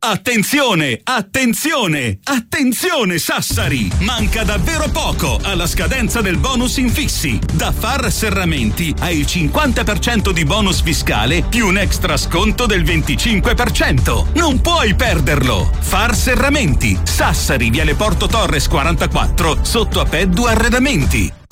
Attenzione, attenzione, attenzione Sassari! Manca davvero poco alla scadenza del bonus infissi. Da Far Serramenti hai il 50% di bonus fiscale più un extra sconto del 25%. Non puoi perderlo! Far Serramenti, Sassari, Viale Porto Torres 44, sotto a Peddu Arredamenti.